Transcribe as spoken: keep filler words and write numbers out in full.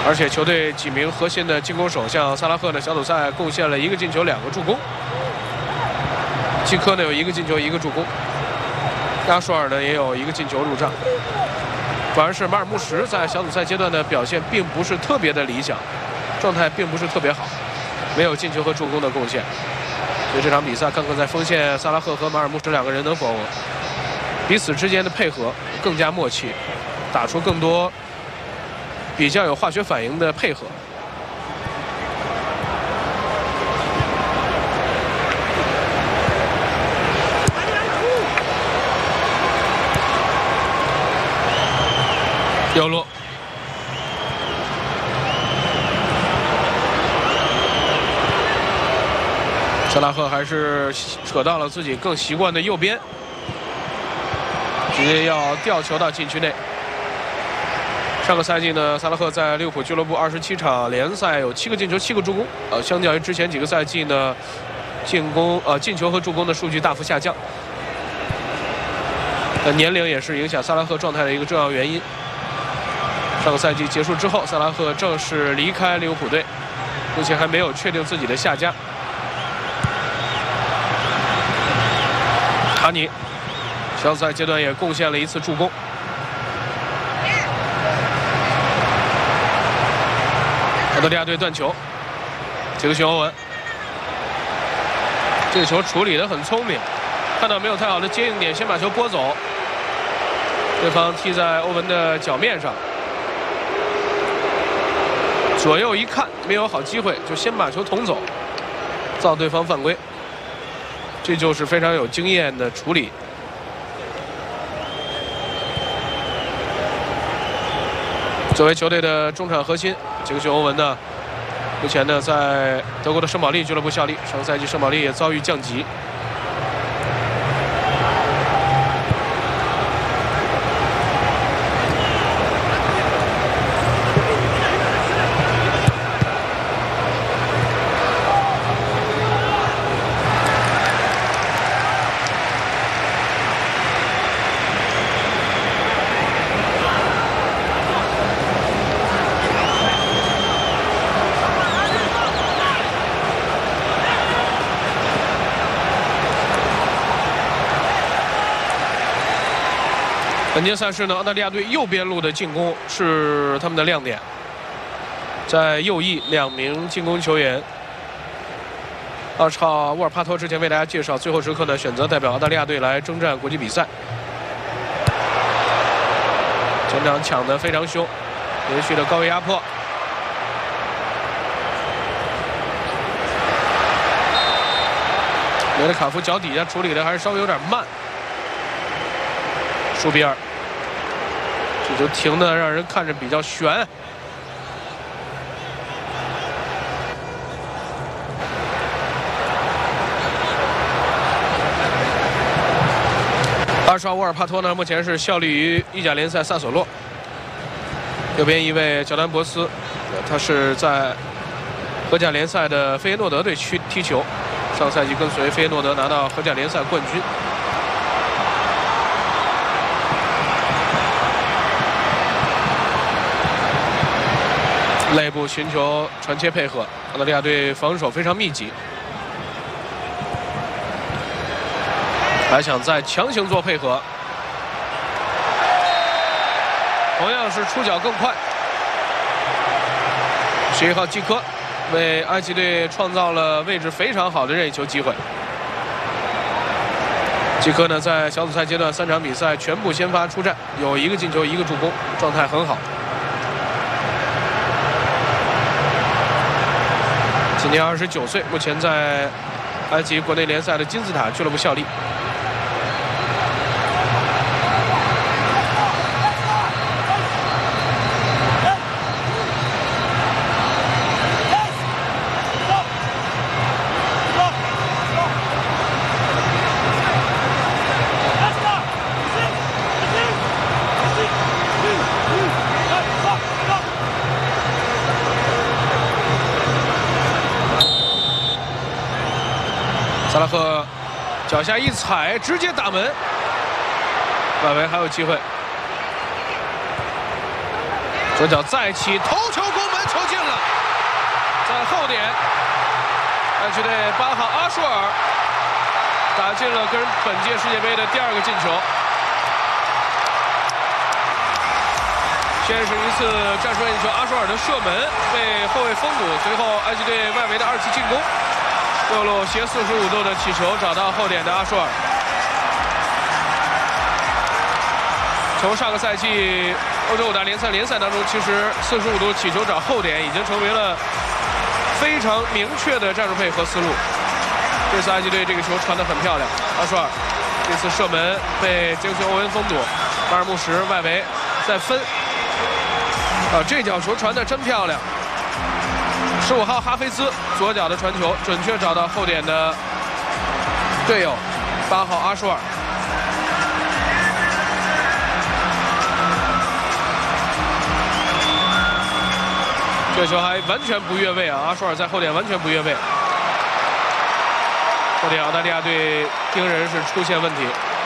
而且球队几名核心的进攻手，像萨拉赫呢，小组赛贡献了一个进球、两个助攻；基科呢有一个进球、一个助攻；亚舒尔呢也有一个进球入账。反而是马尔穆什在小组赛阶段的表现并不是特别的理想，状态并不是特别好，没有进球和助攻的贡献。所以这场比赛看看在锋线萨拉赫和马尔穆什两个人能否彼此之间的配合更加默契，打出更多比较有化学反应的配合。右路，萨拉赫还是扯到了自己更习惯的右边，直接要吊球到禁区内。上个赛季呢，萨拉赫在利物浦俱乐部二十七场联赛有七个进球、七个助攻，呃，相较于之前几个赛季呢，进攻呃进球和助攻的数据大幅下降。呃，年龄也是影响萨拉赫状态的一个重要原因。上个赛季结束之后，萨拉赫正式离开利物浦队，目前还没有确定自己的下家。卡尼小组赛阶段也贡献了一次助攻。澳大利亚队断球，杰克逊·欧文，这个球处理得很聪明，看到没有太好的接应点，先把球拨走，对方踢在欧文的脚面上。左右一看没有好机会，就先把球捅走，造对方犯规。这就是非常有经验的处理。作为球队的中场核心，杰克逊·欧文呢，目前呢在德国的圣保利俱乐部效力，上个赛季圣保利也遭遇降级。本届赛事呢，澳大利亚队右边路的进攻是他们的亮点。在右翼两名进攻球员，二十号沃尔帕托之前为大家介绍，最后时刻呢选择代表澳大利亚队来征战国际比赛。前场抢得非常凶，连续的高位压迫。梅德卡夫脚底下处理的还是稍微有点慢。舒比尔，这球停的让人看着比较悬。二十号沃尔帕托呢，目前是效力于意甲联赛萨索洛。右边一位乔丹博斯，他是在荷甲联赛的费耶诺德队去踢球，上赛季跟随费耶诺德拿到荷甲联赛冠军。内部寻求传切配合，澳大利亚队防守非常密集，还想再强行做配合，同样是出脚更快。十一号基科为埃及队创造了位置非常好的任意球机会。基科呢，在小组赛阶段三场比赛全部先发出战，有一个进球，一个助攻，状态很好。今年二十九岁，目前在埃及国内联赛的金字塔俱乐部效力。萨拉赫脚下一踩，直接打门，外围还有机会，左脚再起头球攻门， 后点，爱奇队八号阿舒尔打进了个人本届世界杯的第二个进球。先是一次战术任意球，阿舒尔的射门被后卫封堵，随后爱奇队外围的二次进攻，右路斜四十五度的起球找到后点的阿舒尔。从上个赛季欧洲五大联赛联赛当中，其实四十五度起球找后点已经成为了非常明确的战术配合思路。这次爱奇队这个球传得很漂亮，阿舒尔这次射门被杰克逊·欧文封堵，巴尔穆什外围再分。啊，这脚球传得真漂亮！十五号哈菲兹左脚的传球，准确找到后点的队友八号阿舒尔。这球还完全不越位啊！阿舒尔在后点完全不越位。后点澳大利亚队盯人是出现问题。